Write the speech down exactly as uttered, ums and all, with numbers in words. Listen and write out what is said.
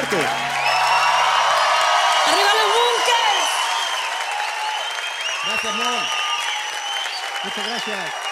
fuerte. ¡Arriba los Bunkers! Gracias, Mon. Muchas gracias.